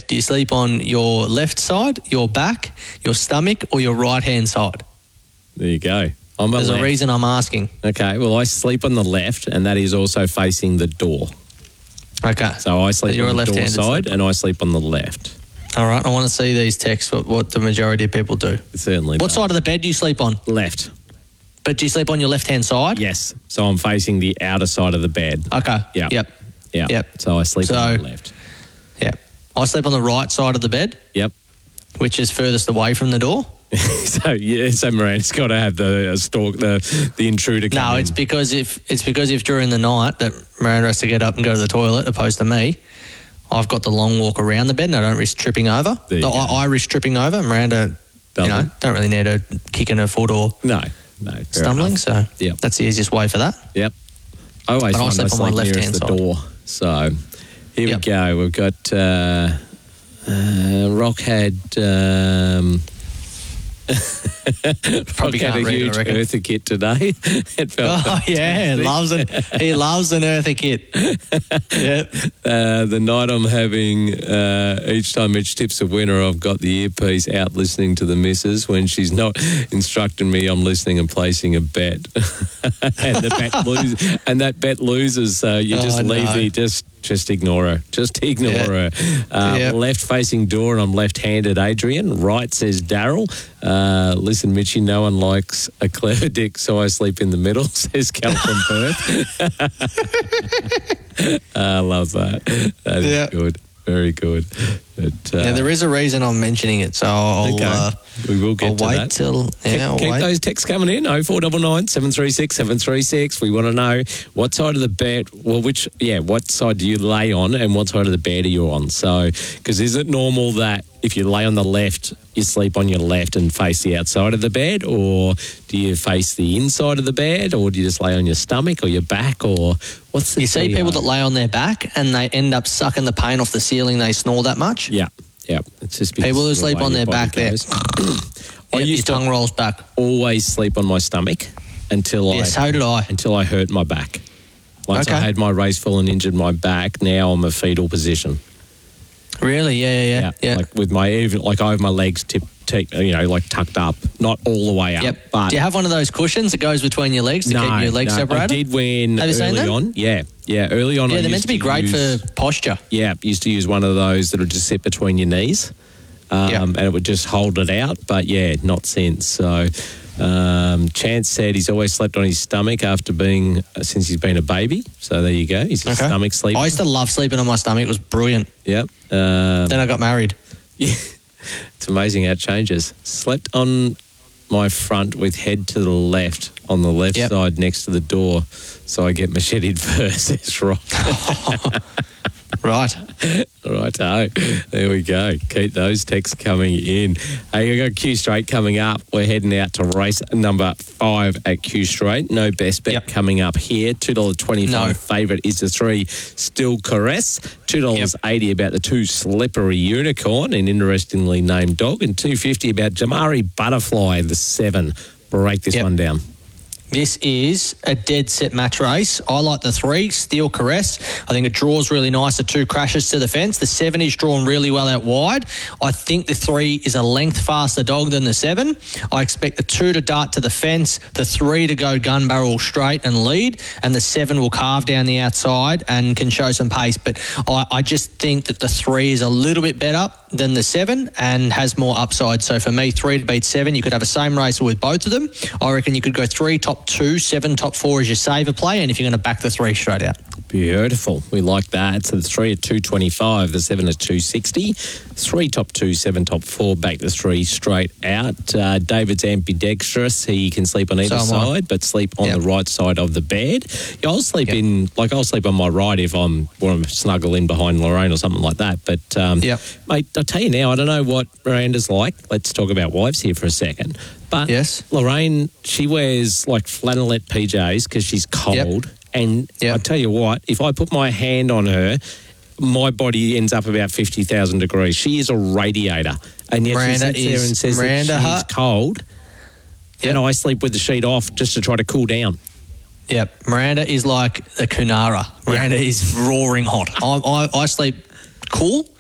do you sleep on your left side, your back, your stomach, or your right-hand side? There you go. There's a reason I'm asking. Okay, well, I sleep on the left, and that is also facing the door. Okay. So I sleep you're on a the door left-handed side, sleeper. and I sleep on the left. All right, I want to see these texts, what the majority of people do. Certainly. What side of the bed do you sleep on? Left. But do you sleep on your left-hand side? Yes. So I'm facing the outer side of the bed. Okay. Yep. Yep. Yep. So I sleep on the left. Yep. I sleep on the right side of the bed. Yep. Which is furthest away from the door. So Miranda's got to have the intruder come in. No, it's because if during the night that Miranda has to get up and go to the toilet opposed to me, I've got the long walk around the bed and I don't risk tripping over. I risk tripping over. Miranda, don't really need her kicking her foot or stumbling. So that's the easiest way for that. Yep. I always find I sleep nearest the door. So here we go. We've got Rock had... Probably had can't a read huge it, I reckon. Eartha kit today. He loves an Eartha kit. Yep. The night I'm having, each time Mitch tips a winner, I've got the earpiece out listening to the missus. When she's not instructing me, I'm listening and placing a bet. And that bet loses. So you just leave me, just ignore her. Just ignore her. Left facing door, and I'm left-handed. Adrian. Right says Daryl. Listen, Mitchie, no one likes a clever dick, so I sleep in the middle, says Cal from Perth. I love that. That is good. Very good. But, there is a reason I'm mentioning it, so we will get to that. Wait till... Keep those texts coming in, 0499 736 736. We want to know what side of the bed, what side do you lay on and what side of the bed are you on? So, because is it normal that if you lay on the left, you sleep on your left and face the outside of the bed, or do you face the inside of the bed, or do you just lay on your stomach or your back, or what's the... You see people that lay on their back and they end up sucking the paint off the ceiling, they snore that much? Yeah. It's just people who sleep on their back there. Your tongue rolls back. Always sleep on my stomach so did I. Until I hurt my back. Once I had my race fall and injured my back, now I'm a fetal position. Really? Yeah. Like with I have my legs tucked up, not all the way up. Yep. But do you have one of those cushions that goes between your legs to keep your legs separated? I did when early on. Yeah, early on. Yeah, they're meant to be great for posture. Yeah, used to use one of those that would just sit between your knees, and it would just hold it out. But not since. So, Chance said he's always slept on his stomach since he's been a baby. So there you go. He's a stomach sleeper. I used to love sleeping on my stomach. It was brilliant. Yep. Then I got married. Yeah. It's amazing how it changes. Slept on my front with head to the left on the left side next to the door, so I get macheted first. It's right. Right. Righto. There we go. Keep those texts coming in. Hey, we've got Q Straight coming up. We're heading out to race number 5 at Q Straight. No best bet coming up here. $2.25 favourite is the 3 Still Caress. $2.80 about the 2 Slippery Unicorn, an interestingly named dog, and $2.50 about Jamari Butterfly, the 7. Break this one down. This is a dead set match race. I like the 3, Steel Caress. I think it draws really nice. The 2 crashes to the fence. The 7 is drawn really well out wide. I think the 3 is a length faster dog than the 7. I expect the 2 to dart to the fence, the 3 to go gun barrel straight and lead, and the 7 will carve down the outside and can show some pace. But I just think that the 3 is a little bit better than the 7 and has more upside. So for me, 3 to beat 7, you could have a same racer with both of them. I reckon you could go 3 top 2, 7 top 4 as your saver play, and if you're going to back the 3 straight out. Beautiful. We like that. So the 3 at 225, the 7 at 260. 3 top 2, 7 top 4, back the 3 straight out. David's ambidextrous. He can sleep on either side, but sleep on the right side of the bed. Yeah, I'll sleep I'll sleep on my right if I want to snuggle in behind Lorraine or something like that. But, mate, I'll tell you now, I don't know what Miranda's like. Let's talk about wives here for a second. But Lorraine, she wears like flannelette PJs because she's cold. And I tell you what, if I put my hand on her, my body ends up about 50,000 degrees. She is a radiator. And yet she sits there and says that she's cold. And I sleep with the sheet off just to try to cool down. Yep. Miranda is like a Kunara. Miranda is roaring hot. I sleep cool.